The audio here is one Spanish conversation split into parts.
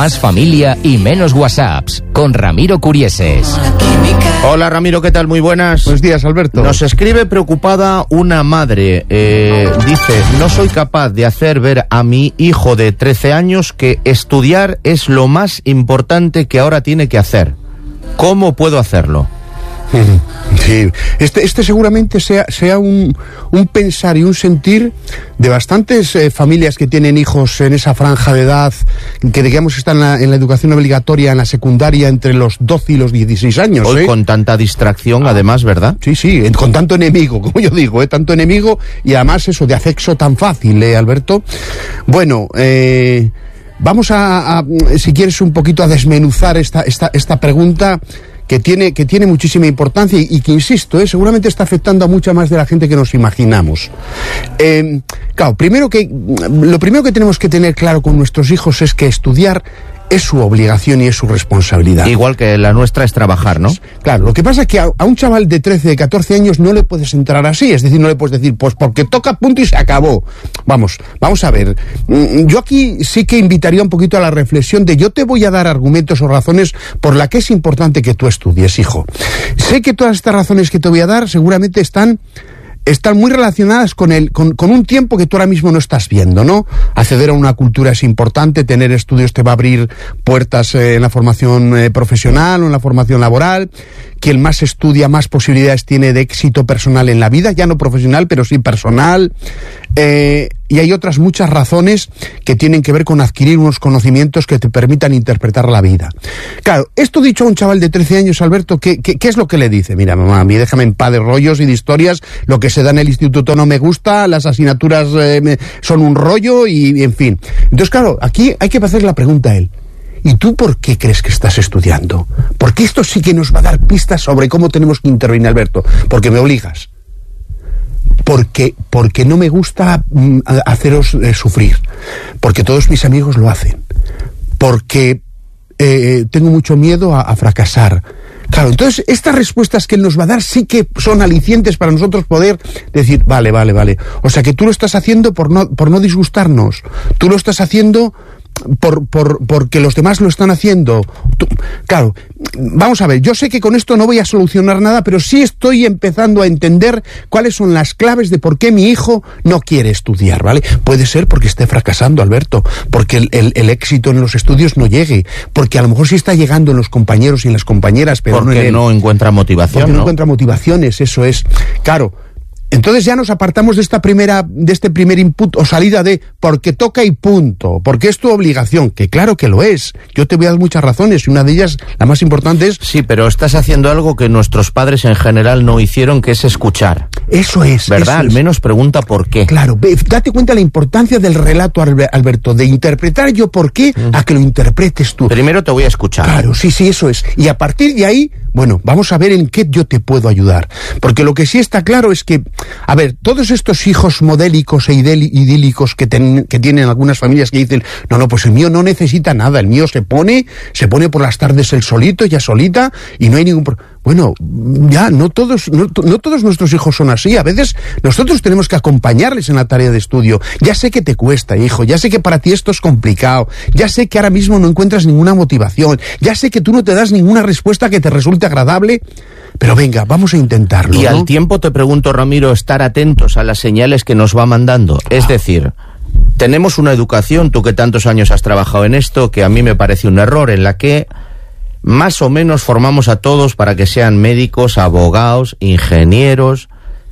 Más familia y menos WhatsApps, con Ramiro Curieses. Hola Ramiro, ¿qué tal? Muy buenas. Buenos días, Alberto. Nos escribe preocupada una madre. Dice, no soy capaz de hacer ver a mi hijo de 13 años que estudiar es lo más importante que ahora tiene que hacer. ¿Cómo puedo hacerlo? Sí, este seguramente sea un pensar y un sentir de bastantes familias que tienen hijos en esa franja de edad, que digamos están en la educación obligatoria, en la secundaria, entre los 12 y los 16 años. Hoy con tanta distracción, además, ¿verdad? Sí, con tanto enemigo, como yo digo, tanto enemigo, y además eso de acceso tan fácil, Alberto. Bueno, vamos a si quieres, un poquito a desmenuzar esta pregunta que tiene muchísima importancia y que, insisto, seguramente está afectando a mucha más de la gente que nos imaginamos. Claro, lo primero que tenemos que tener claro con nuestros hijos es que estudiar es su obligación y es su responsabilidad. Igual que la nuestra es trabajar, ¿no? Claro, lo que pasa es que a un chaval de 13, de 14 años no le puedes entrar así, es decir, no le puedes decir, pues porque toca, punto y se acabó. Vamos a ver, yo aquí sí que invitaría un poquito a la reflexión de yo te voy a dar argumentos o razones por la que es importante que tú estudies, hijo. Sé que todas estas razones que te voy a dar seguramente están muy relacionadas con un tiempo que tú ahora mismo no estás viendo, ¿no? Acceder a una cultura es importante, tener estudios te va a abrir puertas en la formación profesional o en la formación laboral. Quien más estudia, más posibilidades tiene de éxito personal en la vida, ya no profesional, pero sí personal. Y hay otras muchas razones que tienen que ver con adquirir unos conocimientos que te permitan interpretar la vida. Claro, esto dicho a un chaval de 13 años, Alberto, ¿qué es lo que le dice? Mira, mamá, a mí déjame en paz de rollos y de historias, lo que se da en el instituto no me gusta, las asignaturas son un rollo y en fin. Entonces, claro, aquí hay que hacer la pregunta a él. ¿Y tú por qué crees que estás estudiando? Porque esto sí que nos va a dar pistas sobre cómo tenemos que intervenir, Alberto. Porque me obligas. Porque no me gusta haceros sufrir. Porque todos mis amigos lo hacen. Porque tengo mucho miedo a fracasar. Claro, entonces estas respuestas que él nos va a dar sí que son alicientes para nosotros poder decir, vale. O sea que tú lo estás haciendo por no disgustarnos. Tú lo estás haciendo porque los demás lo están haciendo. Claro, vamos a ver, yo sé que con esto no voy a solucionar nada, pero sí estoy empezando a entender cuáles son las claves de por qué mi hijo no quiere estudiar, ¿vale? Puede ser porque esté fracasando, Alberto, porque el éxito en los estudios no llegue, porque a lo mejor sí está llegando en los compañeros y en las compañeras, pero porque no encuentra motivación, porque no encuentra motivaciones, eso es. Claro. Entonces ya nos apartamos de este primer input o salida de porque toca y punto, porque es tu obligación, que claro que lo es. Yo te voy a dar muchas razones y una de ellas, la más importante es... Sí, pero estás haciendo algo que nuestros padres en general no hicieron, que es escuchar. Eso es. ¿Verdad? Al menos pregunta por qué. Claro, date cuenta de la importancia del relato, Alberto, de interpretar yo por qué a que lo interpretes tú. Primero te voy a escuchar. Claro, sí, eso es. Y a partir de ahí, bueno, vamos a ver en qué yo te puedo ayudar. Porque lo que sí está claro es que, a ver, todos estos hijos modélicos e idílicos que tienen algunas familias que dicen, no, pues el mío no necesita nada, el mío se pone por las tardes él solito, ella solita, y no hay ningún problema. Bueno, ya, no todos nuestros hijos son así. A veces nosotros tenemos que acompañarles en la tarea de estudio. Ya sé que te cuesta, hijo, ya sé que para ti esto es complicado, ya sé que ahora mismo no encuentras ninguna motivación, ya sé que tú no te das ninguna respuesta que te resulte agradable, pero venga, vamos a intentarlo, Y ¿no? al tiempo te pregunto, Ramiro, estar atentos a las señales que nos va mandando. Es decir, tenemos una educación, tú que tantos años has trabajado en esto, que a mí me parece un error, en la que más o menos formamos a todos para que sean médicos, abogados, ingenieros.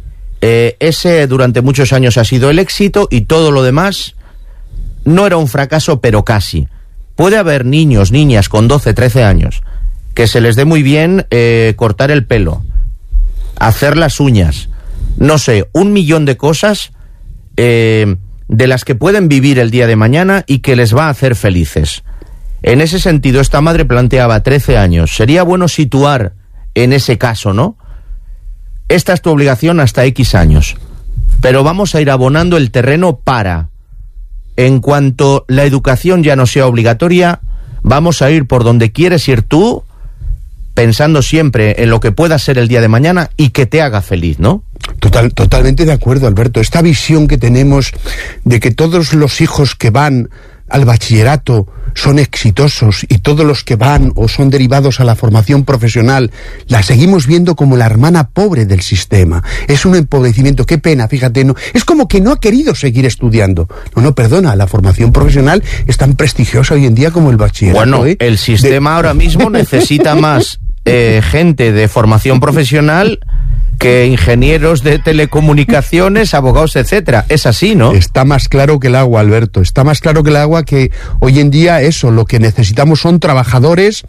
Ese durante muchos años ha sido el éxito y todo lo demás no era un fracaso, pero casi. Puede haber niños, niñas con 12, 13 años que se les dé muy bien cortar el pelo, hacer las uñas, no sé, 1.000.000 de cosas de las que pueden vivir el día de mañana y que les va a hacer felices. En ese sentido, esta madre planteaba 13 años. Sería bueno situar en ese caso, ¿no? Esta es tu obligación hasta X años. Pero vamos a ir abonando el terreno para, en cuanto la educación ya no sea obligatoria, vamos a ir por donde quieres ir tú, pensando siempre en lo que pueda ser el día de mañana y que te haga feliz, ¿no? Totalmente de acuerdo, Alberto. Esta visión que tenemos de que todos los hijos que van al bachillerato son exitosos y todos los que van o son derivados a la formación profesional la seguimos viendo como la hermana pobre del sistema. Es un empobrecimiento, qué pena, fíjate, no, es como que no ha querido seguir estudiando. No, perdona, la formación profesional es tan prestigiosa hoy en día como el bachillerato. Bueno, el sistema ahora mismo necesita más gente de formación profesional que ingenieros de telecomunicaciones, abogados, etcétera. Es así, ¿no? Está más claro que el agua, Alberto. Está más claro que el agua que hoy en día eso, lo que necesitamos son trabajadores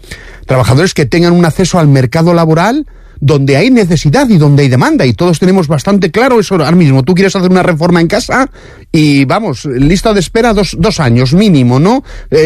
que tengan un acceso al mercado laboral donde hay necesidad y donde hay demanda, y todos tenemos bastante claro eso ahora mismo. Tú quieres hacer una reforma en casa y vamos, lista de espera dos años mínimo, ¿no?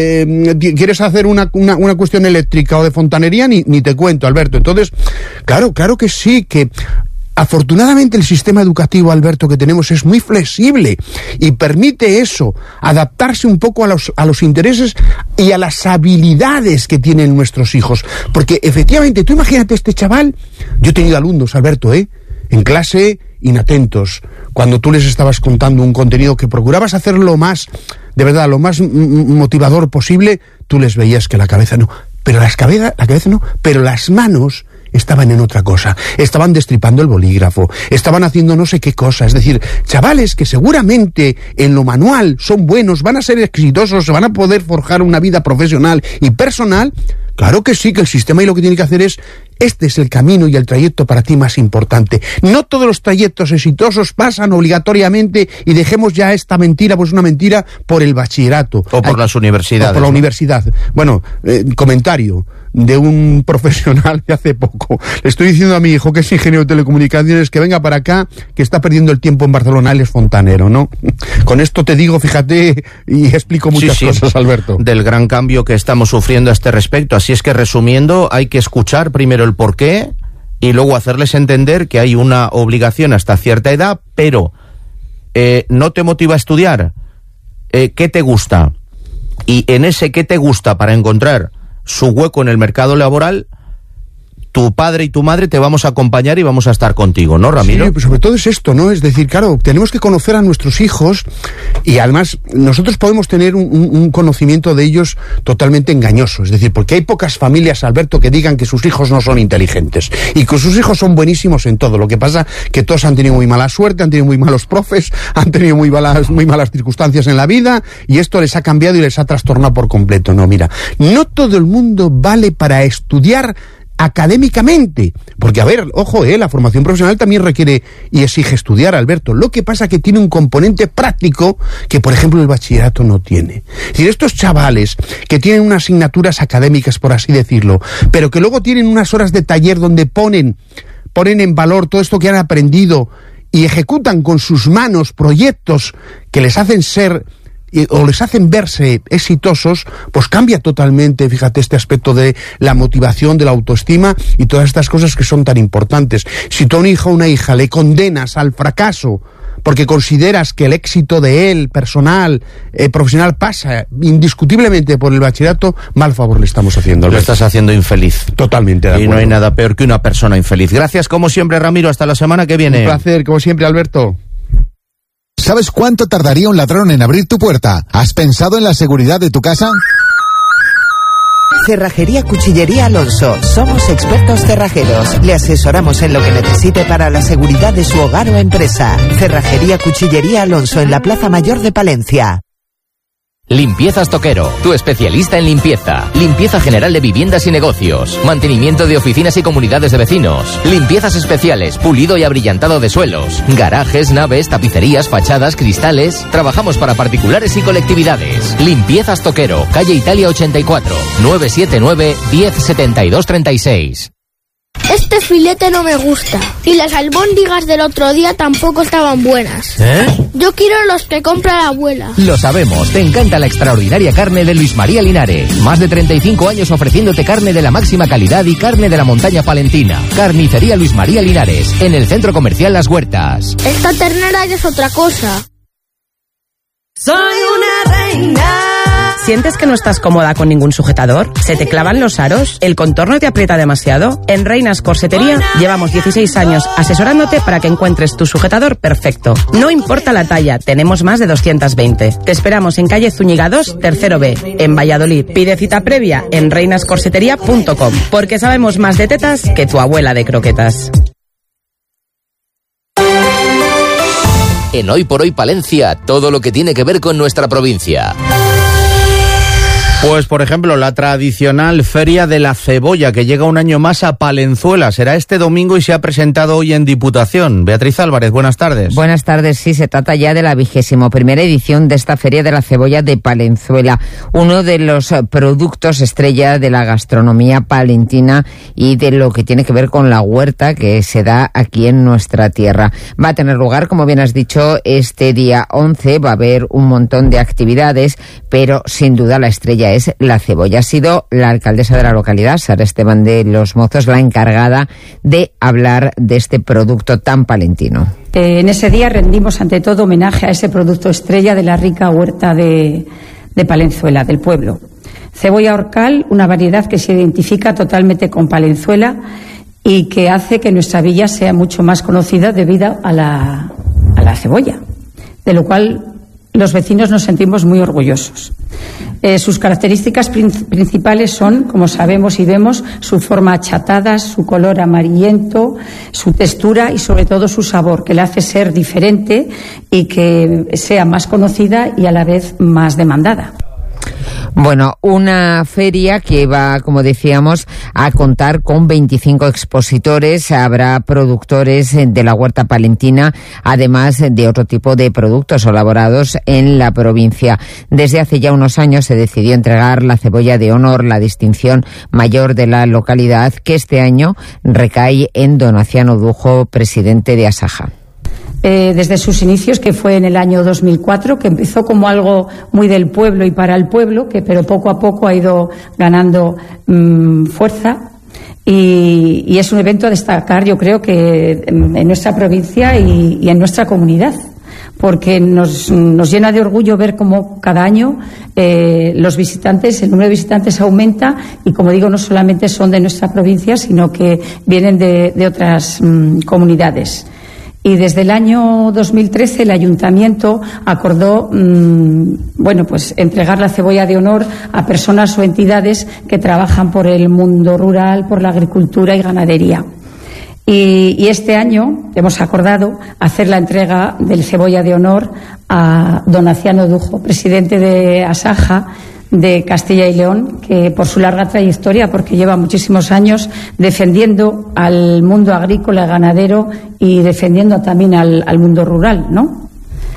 Quieres hacer una cuestión eléctrica o de fontanería, ni te cuento, Alberto. Entonces, claro que sí, que afortunadamente el sistema educativo, Alberto, que tenemos es muy flexible y permite eso, adaptarse un poco a los intereses y a las habilidades que tienen nuestros hijos. Porque efectivamente, tú imagínate este chaval, yo he tenido alumnos, Alberto, en clase inatentos, cuando tú les estabas contando un contenido que procurabas hacer lo más, de verdad, lo más motivador posible, tú les veías que la cabeza no, pero la cabeza no, pero las manos estaban en otra cosa, estaban destripando el bolígrafo, estaban haciendo no sé qué cosa, es decir, chavales que seguramente en lo manual son buenos, van a ser exitosos, se van a poder forjar una vida profesional y personal. Claro que sí, que el sistema y lo que tiene que hacer es, este es el camino y el trayecto para ti más importante. No todos los trayectos exitosos pasan obligatoriamente, y dejemos ya esta mentira, pues una mentira, por el bachillerato. O por las universidades. O por la ¿no? universidad. Bueno, comentario de un profesional de hace poco. Le estoy diciendo a mi hijo, que es ingeniero de telecomunicaciones, que venga para acá, que está perdiendo el tiempo en Barcelona, él es fontanero, ¿no? Con esto te digo, fíjate, y explico muchas cosas, Alberto. Del gran cambio que estamos sufriendo a este respecto. Así es que, resumiendo, hay que escuchar primero el porqué y luego hacerles entender que hay una obligación hasta cierta edad, pero ¿no te motiva a estudiar? ¿Qué te gusta? Y en ese qué te gusta, para encontrar su hueco en el mercado laboral, tu padre y tu madre te vamos a acompañar y vamos a estar contigo, ¿no, Ramiro? Sí, pues sobre todo es esto, ¿no? Es decir, claro, tenemos que conocer a nuestros hijos, y además nosotros podemos tener un conocimiento de ellos totalmente engañoso. Es decir, porque hay pocas familias, Alberto, que digan que sus hijos no son inteligentes y que sus hijos son buenísimos en todo. Lo que pasa que todos han tenido muy mala suerte, han tenido muy malos profes, han tenido muy malas circunstancias en la vida, y esto les ha cambiado y les ha trastornado por completo. No, mira, no todo el mundo vale para estudiar académicamente, porque a ver, ojo, la formación profesional también requiere y exige estudiar, Alberto. Lo que pasa que tiene un componente práctico que, por ejemplo, el bachillerato no tiene. Es decir, estos chavales que tienen unas asignaturas académicas, por así decirlo, pero que luego tienen unas horas de taller donde ponen en valor todo esto que han aprendido y ejecutan con sus manos proyectos que les hacen ser o les hacen verse exitosos, pues cambia totalmente, fíjate, este aspecto de la motivación, de la autoestima y todas estas cosas que son tan importantes. Si tú a un hijo o una hija le condenas al fracaso porque consideras que el éxito de él, personal, profesional, pasa indiscutiblemente por el bachillerato, mal favor le estamos haciendo. Lo estás haciendo infeliz. Totalmente de acuerdo. Y no hay nada peor que una persona infeliz. Gracias, como siempre, Ramiro. Hasta la semana que viene. Un placer, como siempre, Alberto. ¿Sabes cuánto tardaría un ladrón en abrir tu puerta? ¿Has pensado en la seguridad de tu casa? Cerrajería Cuchillería Alonso. Somos expertos cerrajeros. Le asesoramos en lo que necesite para la seguridad de su hogar o empresa. Cerrajería Cuchillería Alonso, en la Plaza Mayor de Palencia. Limpiezas Toquero, tu especialista en limpieza. Limpieza general de viviendas y negocios. Mantenimiento de oficinas y comunidades de vecinos. Limpiezas especiales, pulido y abrillantado de suelos. Garajes, naves, tapicerías, fachadas, cristales. Trabajamos para particulares y colectividades. Limpiezas Toquero, calle Italia 84, 979 1072 36. Este filete no me gusta. Y las albóndigas del otro día tampoco estaban buenas. Yo quiero los que compra la abuela. Lo sabemos, te encanta la extraordinaria carne de Luis María Linares. Más de 35 años ofreciéndote carne de la máxima calidad y carne de la montaña palentina. Carnicería Luis María Linares, en el Centro Comercial Las Huertas. Esta ternera ya es otra cosa. Soy una reina. ¿Sientes que no estás cómoda con ningún sujetador? ¿Se te clavan los aros? ¿El contorno te aprieta demasiado? En Reinas Corsetería llevamos 16 años asesorándote para que encuentres tu sujetador perfecto. No importa la talla, tenemos más de 220. Te esperamos en calle Zúñiga 2, tercero B, en Valladolid. Pide cita previa en reinascorsetería.com, porque sabemos más de tetas que tu abuela de croquetas. En Hoy por Hoy Palencia, todo lo que tiene que ver con nuestra provincia. Pues, por ejemplo, la tradicional Feria de la Cebolla, que llega un año más a Palenzuela. Será este domingo y se ha presentado hoy en Diputación. Beatriz Álvarez, buenas tardes. Buenas tardes, sí, se trata ya de la 21ª edición de esta Feria de la Cebolla de Palenzuela, uno de los productos estrella de la gastronomía palentina y de lo que tiene que ver con la huerta que se da aquí en nuestra tierra. Va a tener lugar, como bien has dicho, este día 11, va a haber un montón de actividades, pero sin duda la estrella es la cebolla. Ha sido la alcaldesa de la localidad, Sara Esteban de los Mozos, la encargada de hablar de este producto tan palentino. En ese día rendimos ante todo homenaje a ese producto estrella de la rica huerta de Palenzuela, del pueblo. Cebolla Orcal, una variedad que se identifica totalmente con Palenzuela y que hace que nuestra villa sea mucho más conocida debido a la cebolla, de lo cual los vecinos nos sentimos muy orgullosos. Sus características principales son, como sabemos y vemos, su forma achatada, su color amarillento, su textura y sobre todo su sabor, que le hace ser diferente y que sea más conocida y a la vez más demandada. Bueno, una feria que va, como decíamos, a contar con 25 expositores. Habrá productores de la huerta palentina, además de otro tipo de productos elaborados en la provincia. Desde hace ya unos años se decidió entregar la cebolla de honor, la distinción mayor de la localidad, que este año recae en Donaciano Dujo, presidente de Asaja. Desde sus inicios, que fue en el año 2004, que empezó como algo muy del pueblo y para el pueblo, pero poco a poco ha ido ganando fuerza. Y es un evento a destacar, yo creo, que en nuestra provincia y en nuestra comunidad, porque nos llena de orgullo ver cómo cada año los visitantes, el número de visitantes aumenta, y como digo, no solamente son de nuestra provincia, sino que vienen de otras comunidades. Y desde el año 2013 el Ayuntamiento acordó pues entregar la cebolla de honor a personas o entidades que trabajan por el mundo rural, por la agricultura y ganadería. Y este año hemos acordado hacer la entrega del cebolla de honor a Donaciano Dujo, presidente de Asaja de Castilla y León, que por su larga trayectoria, porque lleva muchísimos años defendiendo al mundo agrícola, ganadero y defendiendo también al mundo rural, ¿no?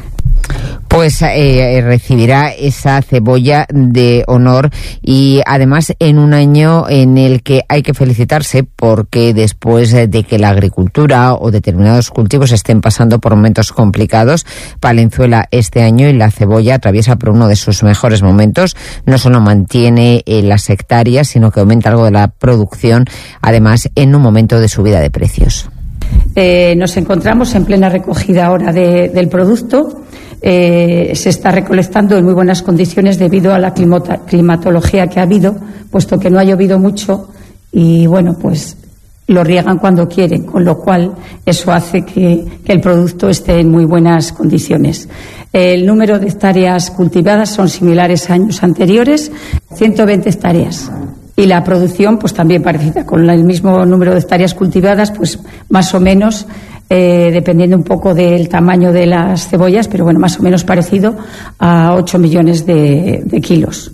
Pues recibirá esa cebolla de honor, y además en un año en el que hay que felicitarse, porque después de que la agricultura o determinados cultivos estén pasando por momentos complicados, Palenzuela este año y la cebolla atraviesa por uno de sus mejores momentos. No solo mantiene las hectáreas, sino que aumenta algo de la producción, además en un momento de subida de precios. Nos encontramos en plena recogida ahora del producto. Se está recolectando en muy buenas condiciones debido a la climatología que ha habido, puesto que no ha llovido mucho y pues lo riegan cuando quieren, con lo cual eso hace que el producto esté en muy buenas condiciones. El número de hectáreas cultivadas son similares a años anteriores, 120 hectáreas. Y la producción, pues también parecida, con el mismo número de hectáreas cultivadas, pues más o menos, dependiendo un poco del tamaño de las cebollas, pero más o menos parecido a 8 millones de kilos.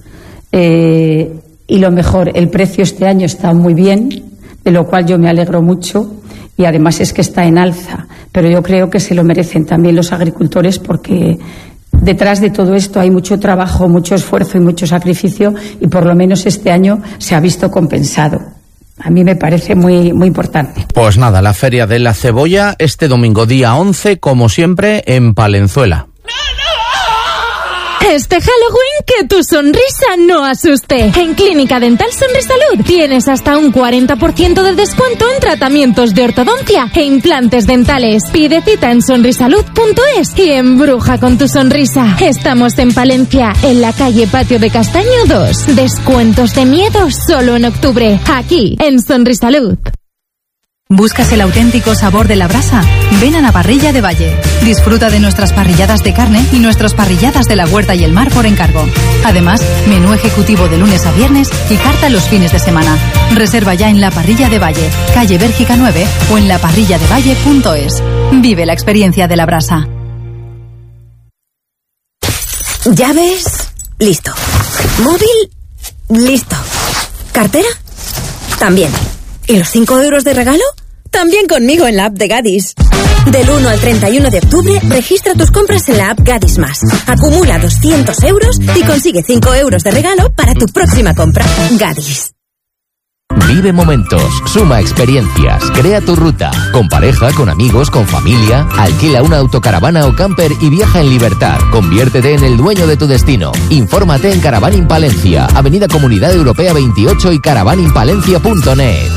Y lo mejor, el precio este año está muy bien, de lo cual yo me alegro mucho, y además es que está en alza, pero yo creo que se lo merecen también los agricultores, porque detrás de todo esto hay mucho trabajo, mucho esfuerzo y mucho sacrificio, y por lo menos este año se ha visto compensado. A mí me parece muy, muy importante. Pues nada, la Feria de la Cebolla este domingo día 11, como siempre, en Palenzuela. Este Halloween que tu sonrisa no asuste. En Clínica Dental Sonrisalud tienes hasta un 40% de descuento en tratamientos de ortodoncia e implantes dentales. Pide cita en sonrisalud.es y embruja con tu sonrisa. Estamos en Palencia, en la calle Patio de Castaño 2. Descuentos de miedo solo en octubre. Aquí, en Sonrisalud. ¿Buscas el auténtico sabor de la brasa? Ven a la Parrilla de Valle. Disfruta de nuestras parrilladas de carne y nuestras parrilladas de la huerta y el mar por encargo. Además, menú ejecutivo de lunes a viernes y carta los fines de semana. Reserva ya en la Parrilla de Valle, calle Bélgica 9 o en laparrilladevalle.es. Vive la experiencia de la brasa. ¿Llaves? Listo. ¿Móvil? Listo. ¿Cartera? También. ¿Y los 5 euros de regalo? También conmigo en la app de Gadis. Del 1 al 31 de octubre, registra tus compras en la app Gadis Más. Acumula 200 euros y consigue 5 euros de regalo para tu próxima compra. Gadis. Vive momentos, suma experiencias, crea tu ruta. Con pareja, con amigos, con familia. Alquila una autocaravana o camper y viaja en libertad. Conviértete en el dueño de tu destino. Infórmate en Caravaning Palencia, Avenida Comunidad Europea 28 y caravaningpalencia.net.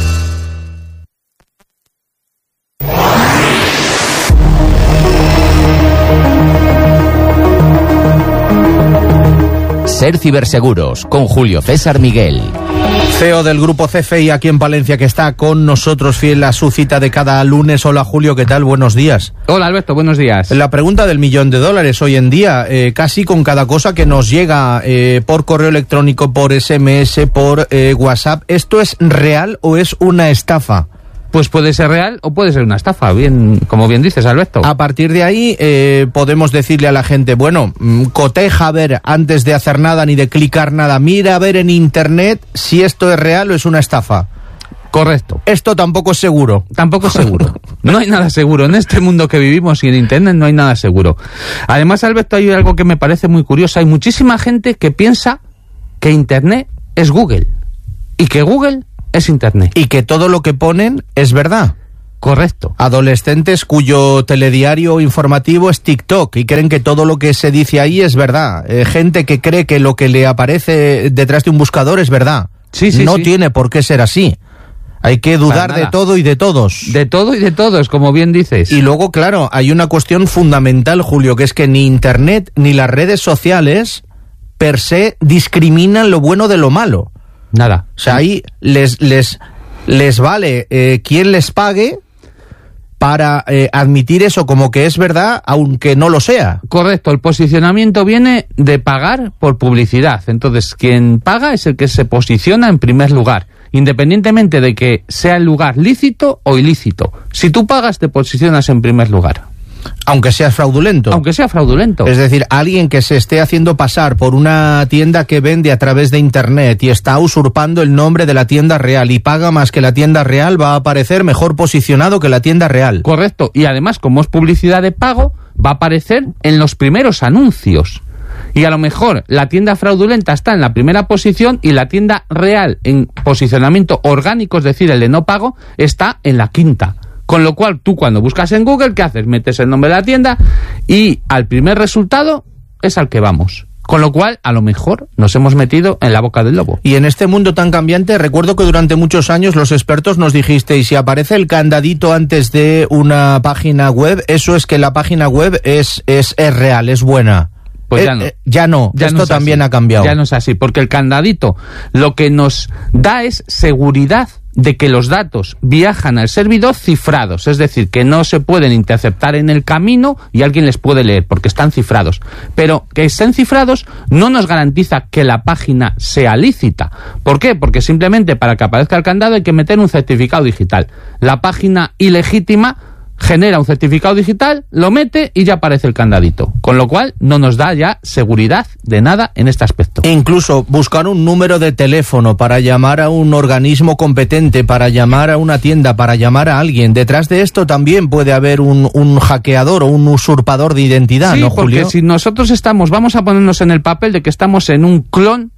Ser Ciberseguros, con Julio César Miguel. CEO del Grupo CFI aquí en Palencia, que está con nosotros fiel a su cita de cada lunes. Hola Julio, ¿qué tal? Buenos días. Hola Alberto, buenos días. La pregunta del $1.000.000 hoy en día, casi con cada cosa que nos llega por correo electrónico, por SMS, por WhatsApp, ¿esto es real o es una estafa? Pues puede ser real o puede ser una estafa, bien, como bien dices, Alberto. A partir de ahí podemos decirle a la gente, bueno, coteja a ver antes de hacer nada ni de clicar nada, mira a ver en internet si esto es real o es una estafa. Correcto. Esto tampoco es seguro. Tampoco es seguro. No hay nada seguro. En este mundo que vivimos y en internet no hay nada seguro. Además, Alberto, hay algo que me parece muy curioso. Hay muchísima gente que piensa que internet es Google y que Google es internet. Y que todo lo que ponen es verdad. Correcto. Adolescentes cuyo telediario informativo es TikTok y creen que todo lo que se dice ahí es verdad. Gente que cree que lo que le aparece detrás de un buscador es verdad. Sí, no sí. tiene por qué ser así. Hay que dudar de todo y de todos. De todo y de todos, como bien dices. Y luego, claro, hay una cuestión fundamental, Julio, que es que ni internet ni las redes sociales per se discriminan lo bueno de lo malo. Nada. O sea, ahí les vale quien les pague para admitir eso como que es verdad, aunque no lo sea. Correcto, el posicionamiento viene de pagar por publicidad. Entonces, quien paga es el que se posiciona en primer lugar, independientemente de que sea el lugar lícito o ilícito. Si tú pagas, te posicionas en primer lugar. Aunque seas fraudulento. Aunque sea fraudulento. Es decir, alguien que se esté haciendo pasar por una tienda que vende a través de internet y está usurpando el nombre de la tienda real y paga más que la tienda real, va a aparecer mejor posicionado que la tienda real. Correcto. Y además, como es publicidad de pago, va a aparecer en los primeros anuncios. Y a lo mejor la tienda fraudulenta está en la primera posición y la tienda real en posicionamiento orgánico, es decir, el de no pago, está en la quinta. Con lo cual, tú cuando buscas en Google, ¿qué haces? Metes el nombre de la tienda y al primer resultado es al que vamos. Con lo cual, a lo mejor nos hemos metido en la boca del lobo. Y en este mundo tan cambiante, recuerdo que durante muchos años los expertos nos dijisteis, si aparece el candadito antes de una página web, eso es que la página web es real, es buena. Pues ya no. Esto también ha cambiado. Ya no es así, porque el candadito lo que nos da es seguridad de que los datos viajan al servidor cifrados, es decir, que no se pueden interceptar en el camino y alguien les puede leer, porque están cifrados. Pero que estén cifrados no nos garantiza que la página sea lícita. ¿Por qué? Porque simplemente para que aparezca el candado hay que meter un certificado digital. La página ilegítima genera un certificado digital, lo mete y ya aparece el candadito. Con lo cual no nos da ya seguridad de nada en este aspecto. Incluso buscar un número de teléfono para llamar a un organismo competente, para llamar a una tienda, para llamar a alguien. Detrás de esto también puede haber un hackeador o un usurpador de identidad, sí, ¿no, Julio? Porque si nosotros vamos a ponernos en el papel de que estamos en un clon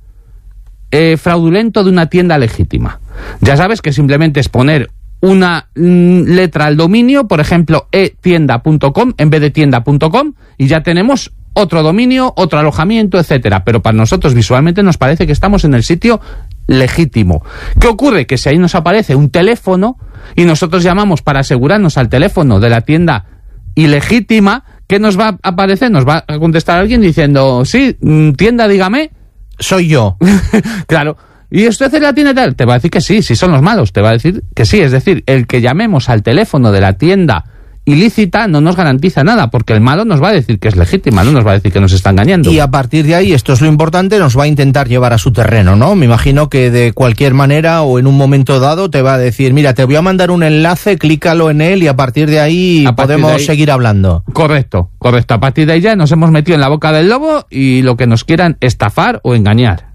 fraudulento de una tienda legítima. Ya sabes que simplemente es poner una letra al dominio, por ejemplo, etienda.com en vez de tienda.com, y ya tenemos otro dominio, otro alojamiento, etcétera. Pero para nosotros visualmente nos parece que estamos en el sitio legítimo. ¿Qué ocurre? Que si ahí nos aparece un teléfono y nosotros llamamos para asegurarnos al teléfono de la tienda ilegítima, ¿qué nos va a aparecer? Nos va a contestar alguien diciendo, sí, tienda, dígame. Soy yo. Claro. ¿Y usted es la tienda tal? Te va a decir que sí, si son los malos, te va a decir que sí. Es decir, el que llamemos al teléfono de la tienda ilícita no nos garantiza nada, porque el malo nos va a decir que es legítima, no nos va a decir que nos está engañando. Y a partir de ahí, esto es lo importante, nos va a intentar llevar a su terreno, ¿no? Me imagino que de cualquier manera o en un momento dado te va a decir, mira, te voy a mandar un enlace, clícalo en él y a partir de ahí podemos seguir hablando. Correcto. A partir de ahí ya nos hemos metido en la boca del lobo y lo que nos quieran estafar o engañar.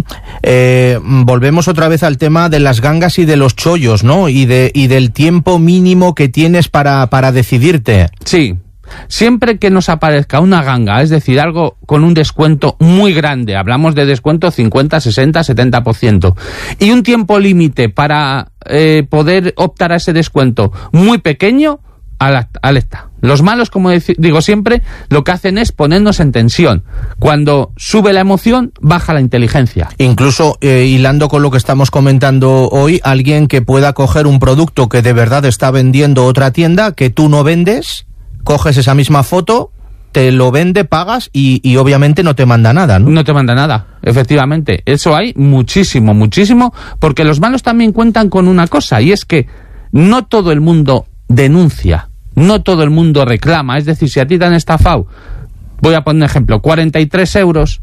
Volvemos otra vez al tema de las gangas y de los chollos, ¿no? Y del tiempo mínimo que tienes para decidirte. Sí. Siempre que nos aparezca una ganga, es decir, algo con un descuento muy grande, hablamos de descuento 50, 60, 70%, y un tiempo límite para poder optar a ese descuento muy pequeño, alerta. Los malos, como digo siempre, lo que hacen es ponernos en tensión. Cuando sube la emoción, baja la inteligencia. Incluso, hilando con lo que estamos comentando hoy, alguien que pueda coger un producto que de verdad está vendiendo otra tienda, que tú no vendes, coges esa misma foto, te lo vende, pagas y obviamente no te manda nada, ¿no? No te manda nada, efectivamente. Eso hay muchísimo, porque los malos también cuentan con una cosa, y es que no todo el mundo denuncia, no todo el mundo reclama. Es decir, si a ti te han estafado, voy a poner un ejemplo, 43 euros,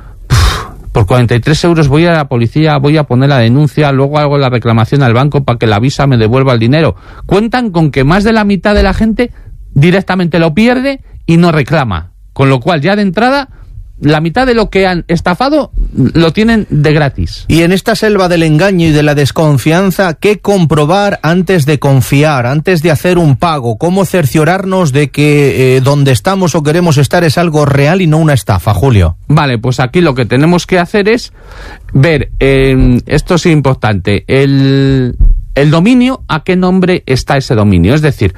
por 43 euros voy a la policía, voy a poner la denuncia, luego hago la reclamación al banco para que la Visa me devuelva el dinero. Cuentan con que más de la mitad de la gente directamente lo pierde y no reclama, con lo cual ya de entrada la mitad de lo que han estafado lo tienen de gratis. Y en esta selva del engaño y de la desconfianza, ¿qué comprobar antes de confiar, antes de hacer un pago? ¿Cómo cerciorarnos de que donde estamos o queremos estar es algo real y no una estafa, Julio? Vale, pues aquí lo que tenemos que hacer es ver, esto es importante, el dominio, a qué nombre está ese dominio. Es decir,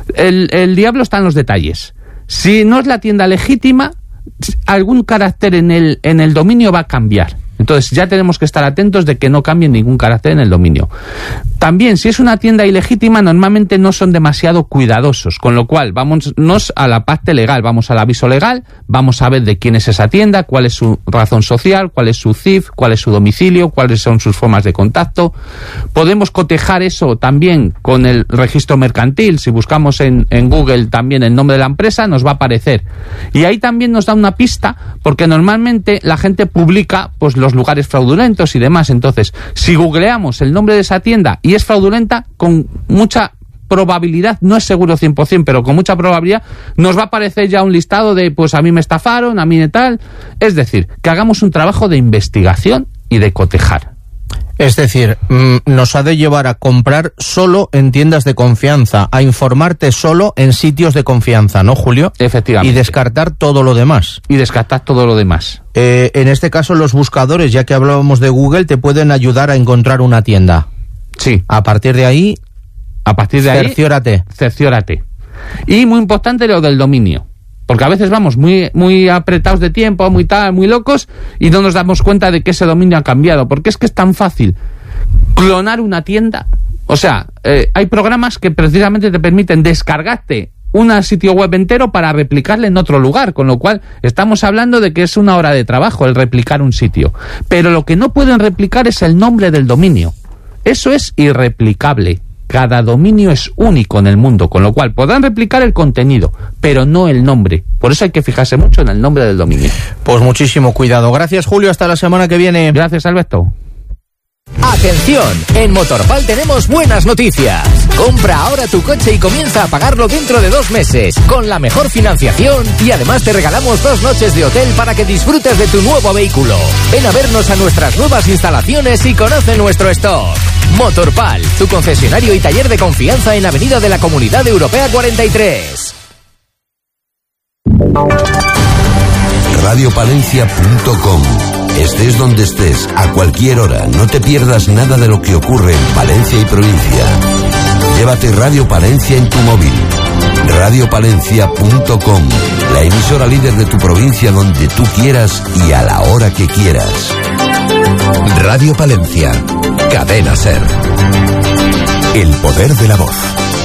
el diablo está en los detalles. Si no es la tienda legítima, algún carácter en el dominio va a cambiar. Entonces ya tenemos que estar atentos de que no cambie ningún carácter en el dominio. También, si es una tienda ilegítima, normalmente no son demasiado cuidadosos, con lo cual vámonos a la parte legal, vamos al aviso legal, vamos a ver de quién es esa tienda, cuál es su razón social, cuál es su CIF, cuál es su domicilio, cuáles son sus formas de contacto. Podemos cotejar eso también con el registro mercantil. Si buscamos en Google también el nombre de la empresa, nos va a aparecer. Y ahí también nos da una pista, porque normalmente la gente publica pues los lugares fraudulentos y demás. Entonces, si googleamos el nombre de esa tienda y es fraudulenta, con mucha probabilidad, no es seguro 100%, pero con mucha probabilidad, nos va a aparecer ya un listado de, pues a mí me estafaron, a mí de tal. Es decir, que hagamos un trabajo de investigación y de cotejar. Es decir, nos ha de llevar a comprar solo en tiendas de confianza, a informarte solo en sitios de confianza, ¿no, Julio? Efectivamente. Y descartar todo lo demás. En este caso, los buscadores, ya que hablábamos de Google, te pueden ayudar a encontrar una tienda. Sí. A partir de ahí, cerciórate. Y muy importante lo del dominio. Porque a veces vamos muy apretados de tiempo, muy locos, y no nos damos cuenta de que ese dominio ha cambiado. Porque es que es tan fácil clonar una tienda. O sea, hay programas que precisamente te permiten descargarte un sitio web entero para replicarle en otro lugar, con lo cual estamos hablando de que es una hora de trabajo el replicar un sitio. Pero lo que no pueden replicar es el nombre del dominio. Eso es irreplicable. Cada dominio es único en el mundo, con lo cual podrán replicar el contenido, pero no el nombre. Por eso hay que fijarse mucho en el nombre del dominio. Pues muchísimo cuidado. Gracias, Julio. Hasta la semana que viene. Gracias, Alberto. ¡Atención! En Motorpal tenemos buenas noticias. Compra ahora tu coche y comienza a pagarlo dentro de 2 meses, con la mejor financiación, y además te regalamos 2 noches de hotel para que disfrutes de tu nuevo vehículo. Ven a vernos a nuestras nuevas instalaciones y conoce nuestro stock. Motorpal, tu concesionario y taller de confianza en Avenida de la Comunidad Europea 43. Radiopalencia.com. Estés donde estés, a cualquier hora, no te pierdas nada de lo que ocurre en Palencia y provincia. Llévate Radio Palencia en tu móvil. Radiopalencia.com, la emisora líder de tu provincia donde tú quieras y a la hora que quieras. Radio Palencia, Cadena SER. El poder de la voz.